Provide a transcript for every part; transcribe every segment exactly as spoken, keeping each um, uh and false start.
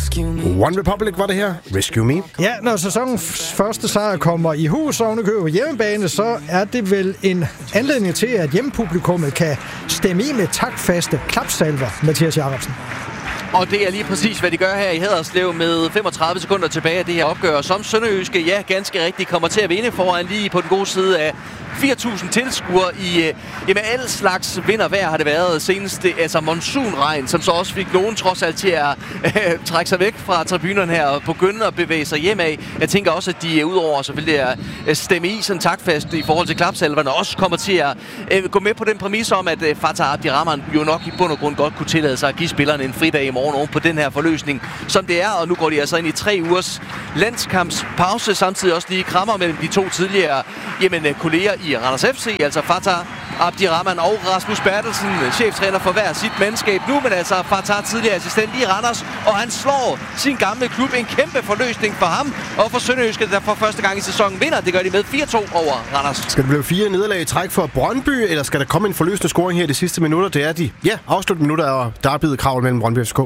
One Republic var det her. Rescue Me. Ja, når sæsonens første sejr kommer i hus ovenikøbet hjemmebane, så er det vel en anledning til, at hjemmepublikummet kan stemme i med taktfaste klapsalver, Mathias Jacobsen. Og det er lige præcis, hvad de gør her i Haderslev med femogtredive sekunder tilbage af det her opgør, som Sønderjyske, ja, ganske rigtigt kommer til at vinde foran lige på den gode side af fire tusind tilskuere i øh, jamen, alle slags vind og vejr har det været senest. Altså monsunregn, som så også fik nogen trods alt til at øh, trække sig væk fra tribunerne her og begynde at bevæge sig hjem af. Jeg tænker også, at de udover selvfølgelig at øh, stemme i sådan taktfast i forhold til klapsalverne, også kommer til at øh, gå med på den præmis om, at øh, Fatah Abdirahman jo nok i bund og grund godt kunne tillade sig at give spillerne en fridag i morgen oven på den her forløsning, som det er. Og nu går de altså ind i tre ugers landskampspause, samtidig også lige krammer mellem de to tidligere jamen, kolleger i Randers F C, altså Fatah Abdirahman og Rasmus Bertelsen, cheftræner for hver sit mandskab nu, men altså Fatah tidligere assistent i Randers, og han slår sin gamle klub. En kæmpe forløsning for ham, og for Sønderjyske, der for første gang i sæsonen vinder. Det gør de med fire to over Randers. Skal det blive fire nederlag i træk for Brøndby, eller skal der komme en forløsende scoring her i de sidste minutter? Det er de, ja, afsluttende minutter af derbyet kravl mellem Brøndby og F C K.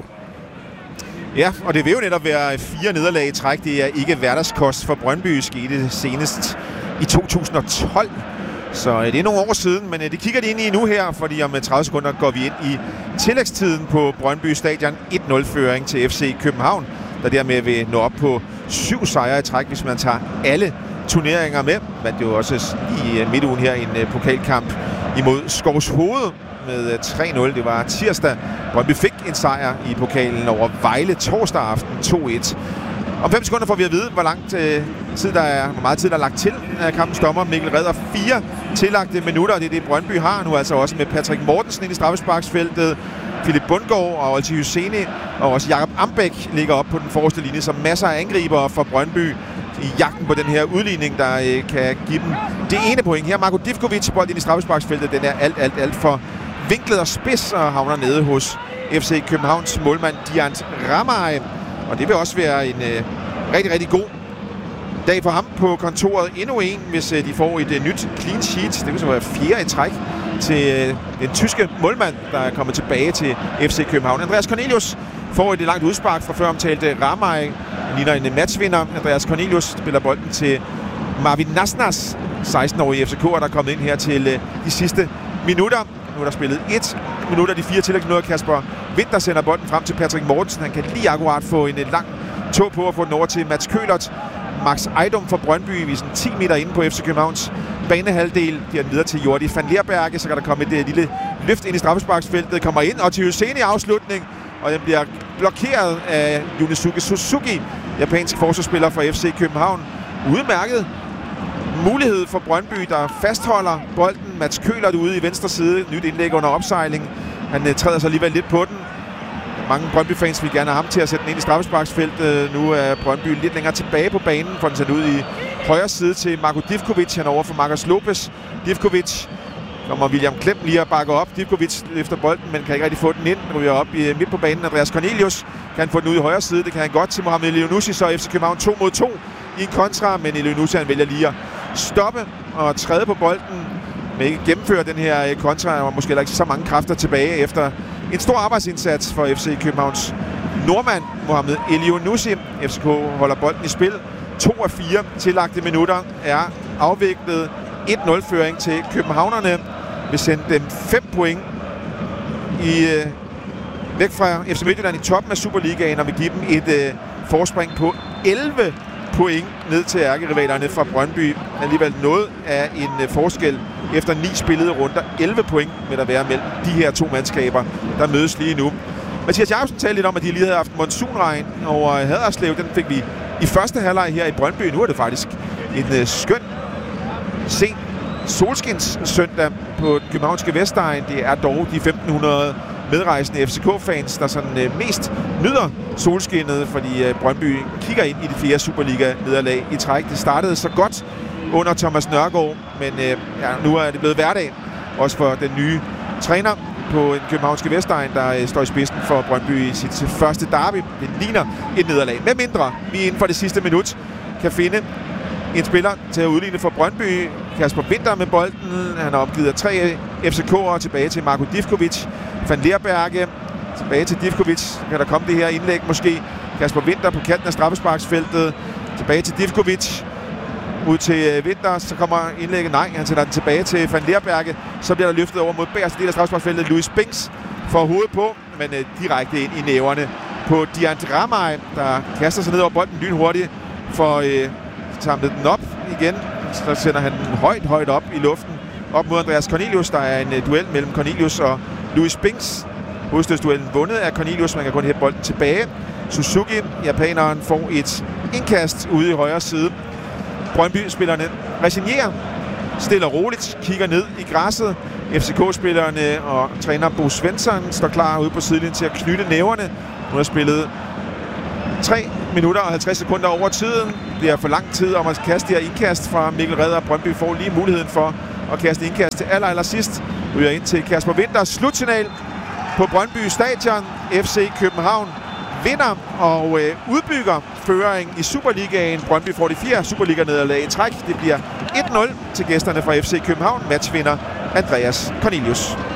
Ja, og det vil jo netop være fire nederlag i træk. Det er ikke hverdagskost for Brøndby, skete senest i to tusind og tolv. Så det er nogle år siden, men det kigger de ind i nu her, fordi om tredive sekunder går vi ind i tillægstiden på Brøndby Stadion. et nul-føring til F C København, der dermed vil nå op på syv sejre i træk, hvis man tager alle turneringer med. Men det er jo også i midtugen her en pokalkamp imod Skovshoved med tre nul. Det var tirsdag. Brøndby fik en sejr i pokalen over Vejle torsdag aften to et. Om fem sekunder får vi at vide, hvor langt øh, tid der er, hvor meget tid der er lagt til af kampens dommer. Mikkel Redder fire tillagte minutter, det er det Brøndby har nu, altså også med Patrick Mortensen ind i straffesparksfeltet, Philip Bundgaard og Olti Husseini, og også Jakob Ambæk ligger op på den forreste linje, som masser af angriber for Brøndby i jagten på den her udligning, der øh, kan give dem det ene point. Her Marko Divkovic bold ind i straffesparksfeltet, den er alt, alt, alt for vinklet og spids og havner nede hos F C Københavns målmand Diant Ramay. Og det vil også være en øh, rigtig, rigtig god dag for ham på kontoret. Endnu en, hvis øh, de får et øh, nyt clean sheet. Det vil så være fjerde i træk til øh, den tyske målmand, der er kommet tilbage til F C København. Andreas Cornelius får et langt udspark fra før omtalte Ramay. Han ligner en matchvinder. Andreas Cornelius spiller bolden til Marvin Nasnas, seksten-årige F C K'er, der er kommet ind her til øh, de sidste minutter. Nu er der spillet et minut af de fire tillægsminutter. Kasper Winter sender bolden frem til Patrick Mortensen. Han kan lige akkurat få en lang tog på at få den over til Mats Kølert. Max Ejdom fra Brøndby, vi er sådan ti meter inde på F C Københavns banehalvdel. Giver den videre til Jordi van Leerberge, så kan der komme et, et lille løft ind i straffesparksfeltet. Kommer ind, og til Husseini afslutning. Og den bliver blokeret af Yunesuke Suzuki, japansk forsvarsspiller for F C København. Udmærket mulighed for Brøndby, der fastholder bolden. Mats Kølert ude i venstre side. Nyt indlæg under opsejling. Han uh, træder sig alligevel lidt på den. Mange Brøndby-fans vil gerne have ham til at sætte den ind i straffesparksfeltet. Nu er Brøndby lidt længere tilbage på banen, for den sendt ud i højre side til Marko Divkovic. Han over for Marcus Lopez. Divkovic kommer William Klem lige at bakke op. Divkovic løfter bolden, men kan ikke rigtig få den ind. Ryger op i, midt på banen. Andreas Cornelius kan han få den ud i højre side. Det kan han godt til Mohamed Elyounoussi, så F C København to mod to i en kontra. Men Elyounoussi han vælger lige at stoppe og træde på bolden. Men ikke gennemføre den her kontra. Der var måske heller ikke så mange kræfter tilbage efter en stor arbejdsindsats for F C Københavns nordmand Mohamed Elyounoussi. F C K holder bolden i spil. To af fire tillagte minutter er afviklet. et nul-føring til københavnerne vil sende dem fem point i, øh, væk fra F C Midtjylland i toppen af Superligaen, og vil give dem et øh, forspring på elleve point ned til ærkerivalerne fra Brøndby. Alligevel noget af en øh, forskel efter ni spillede runder. elleve point vil der være mellem de her to mandskaber, der mødes lige nu. Mathias Jacobsen talte lidt om, at de lige havde haft monsunregn over Haderslev. Den fik vi i første halvleg her i Brøndby. Nu er det faktisk en øh, skøn sen solskins søndag på den københavnske Vestegn. Det er dog de femten hundrede medrejsende F C K-fans, der sådan øh, mest nyder solskinnet, fordi øh, Brøndby kigger ind i det fjerde Superliga-nederlag i træk. Det startede så godt under Thomas Nørgaard, men øh, ja, nu er det blevet hverdag, også for den nye træner på den københavnske Vestegn, der øh, står i spidsen for Brøndby i sit første derby. Det ligner et nederlag. Med mindre vi inden for det sidste minut kan finde en spiller til at udligne for Brøndby. Kasper Winter med bolden. Han har opgivet af tre F C K'ere tilbage til Marko Divkovic. Van Leerberge tilbage til Divkovic. Kan der komme det her indlæg måske Kasper Winther på kanten af straffesparksfeltet. Tilbage til Divkovic. Ud til Winther, så kommer indlægget. Nej, han sætter den tilbage til Van Leerberge. Så bliver der løftet over mod bagerste del af straffesparksfeltet. Louis Binks får hovedet på, men øh, direkte ind i næverne på Dian Ramay, der kaster sig ned over bolden lynhurtigt. For øh, samlet den op igen. Så sender han den højt, højt op i luften. Op mod Andreas Cornelius. Der er en øh, duel mellem Cornelius og Louis Binks. Hovedstødsduellen vundet af Cornelius. Man kan kun hætte bolden tilbage. Suzuki, japaneren, får et indkast ude i højre side. Brøndby-spillerne resignerer stille og roligt, kigger ned i græsset. F C K-spillerne og træner Bo Svensson står klar ude på sidelinjen til at knytte næverne. Nu har spillet tre minutter og halvtreds sekunder over tiden. Det er for lang tid om at kaste det her indkast fra Mikkel Redder. Brøndby får lige muligheden for at kaste indkast til aller, aller sidst. Ryger ind til Kasper Winther. Slutsignal på Brøndby Stadion. F C København vinder og øh, udbygger føringen i Superligaen. Brøndby får de fire Superliga-nederlag i træk. Det bliver et nul til gæsterne fra F C København. Matchvinder Andreas Cornelius.